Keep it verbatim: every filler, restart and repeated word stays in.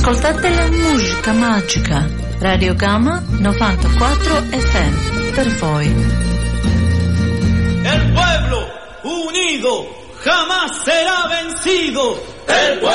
Ascoltate la musica magica. Radio Gamma novantaquattro F M. Per voi. El pueblo unido jamás será vencido. El pueblo